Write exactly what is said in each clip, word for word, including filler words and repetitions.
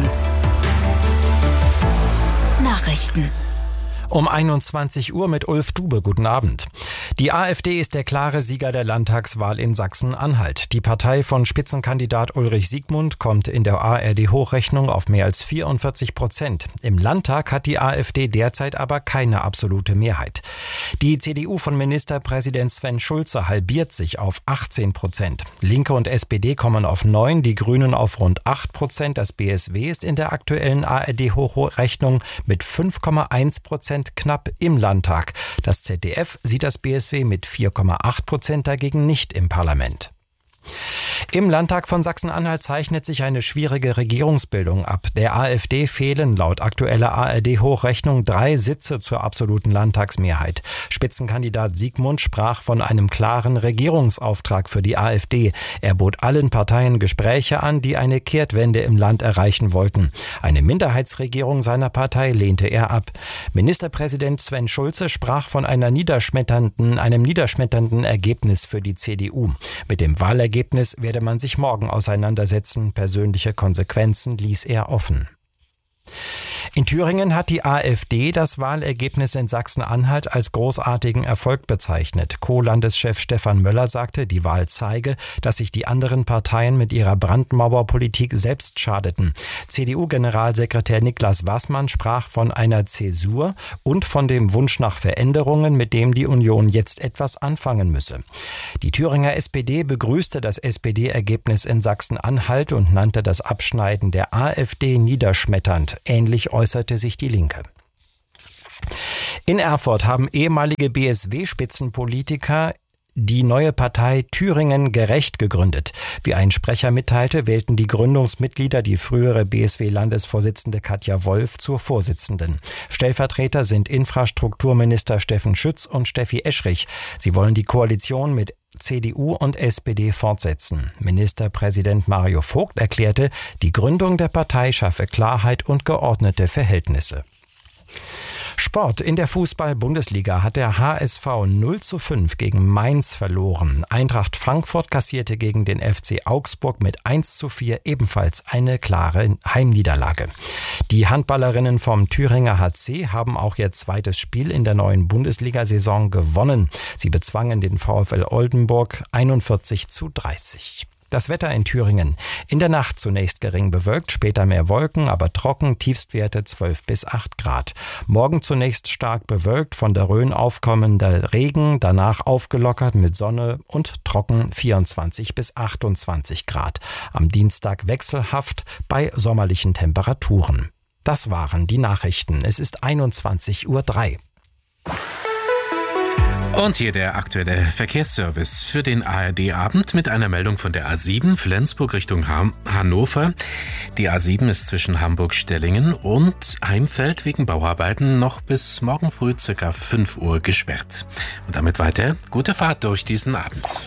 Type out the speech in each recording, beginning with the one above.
Abend. Nachrichten. Um einundzwanzig Uhr mit Ulf Dube. Guten Abend. Die AfD ist der klare Sieger der Landtagswahl in Sachsen-Anhalt. Die Partei von Spitzenkandidat Ulrich Siegmund kommt in der A R D-Hochrechnung auf mehr als vierundvierzig Prozent. Im Landtag hat die AfD derzeit aber keine absolute Mehrheit. Die C D U von Ministerpräsident Sven Schulze halbiert sich auf achtzehn Prozent. Linke und S P D kommen auf neun, die Grünen auf rund acht Prozent. Das B S W ist in der aktuellen A R D-Hochrechnung mit fünf Komma eins Prozent knapp im Landtag. Das Z D F sieht das B S W mit vier Komma acht Prozent dagegen nicht im Parlament. Im Landtag von Sachsen-Anhalt zeichnet sich eine schwierige Regierungsbildung ab. Der AfD fehlen laut aktueller A R D-Hochrechnung drei Sitze zur absoluten Landtagsmehrheit. Spitzenkandidat Siegmund sprach von einem klaren Regierungsauftrag für die AfD. Er bot allen Parteien Gespräche an, die eine Kehrtwende im Land erreichen wollten. Eine Minderheitsregierung seiner Partei lehnte er ab. Ministerpräsident Sven Schulze sprach von einer niederschmetternden, einem niederschmetternden Ergebnis für die C D U. Mit dem Wahlergebnis Ergebnis werde man sich morgen auseinandersetzen. Persönliche Konsequenzen ließ er offen. In Thüringen hat die AfD das Wahlergebnis in Sachsen-Anhalt als großartigen Erfolg bezeichnet. Co-Landeschef Stefan Möller sagte, die Wahl zeige, dass sich die anderen Parteien mit ihrer Brandmauerpolitik selbst schadeten. C D U-Generalsekretär Niklas Waßmann sprach von einer Zäsur und von dem Wunsch nach Veränderungen, mit dem die Union jetzt etwas anfangen müsse. Die Thüringer S P D begrüßte das S P D-Ergebnis in Sachsen-Anhalt und nannte das Abschneiden der AfD niederschmetternd. Ähnlich äußerte sich die Linke. In Erfurt haben ehemalige B S W-Spitzenpolitiker die neue Partei Thüringen gerecht gegründet. Wie ein Sprecher mitteilte, wählten die Gründungsmitglieder die frühere B S W-Landesvorsitzende Katja Wolf zur Vorsitzenden. Stellvertreter sind Infrastrukturminister Steffen Schütz und Steffi Eschrich. Sie wollen die Koalition mit C D U und S P D fortsetzen. Ministerpräsident Mario Vogt erklärte, die Gründung der Partei schaffe Klarheit und geordnete Verhältnisse. Sport. In der Fußball-Bundesliga hat der H S V null zu fünf gegen Mainz verloren. Eintracht Frankfurt kassierte gegen den F C Augsburg mit eins zu vier ebenfalls eine klare Heimniederlage. Die Handballerinnen vom Thüringer H C haben auch ihr zweites Spiel in der neuen Bundesliga-Saison gewonnen. Sie bezwangen den VfL Oldenburg einundvierzig zu dreißig. Das Wetter in Thüringen. In der Nacht zunächst gering bewölkt, später mehr Wolken, aber trocken, Tiefstwerte zwölf bis acht Grad. Morgen zunächst stark bewölkt, von der Rhön aufkommender Regen, danach aufgelockert mit Sonne und trocken vierundzwanzig bis achtundzwanzig Grad. Am Dienstag wechselhaft bei sommerlichen Temperaturen. Das waren die Nachrichten. Es ist einundzwanzig Uhr drei. Und hier der aktuelle Verkehrsservice für den A R D-Abend mit einer Meldung von der A sieben Flensburg Richtung Han- Hannover. Die A sieben ist zwischen Hamburg-Stellingen und Heimfeld wegen Bauarbeiten noch bis morgen früh ca. fünf Uhr gesperrt. Und damit weiter gute Fahrt durch diesen Abend.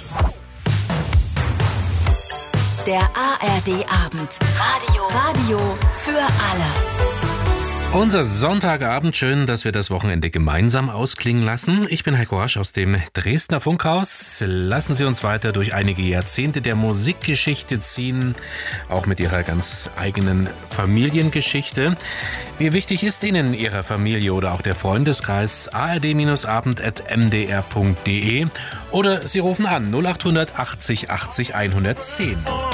Der A R D-Abend. Radio. Radio für alle. Unser Sonntagabend, schön, dass wir das Wochenende gemeinsam ausklingen lassen. Ich bin Heiko Hasch aus dem Dresdner Funkhaus. Lassen Sie uns weiter durch einige Jahrzehnte der Musikgeschichte ziehen, auch mit Ihrer ganz eigenen Familiengeschichte. Wie wichtig ist Ihnen Ihrer Familie oder auch der Freundeskreis? a r d abend at m d r punkt d e oder Sie rufen an null acht hundert achtzig achtzig hundertzehn.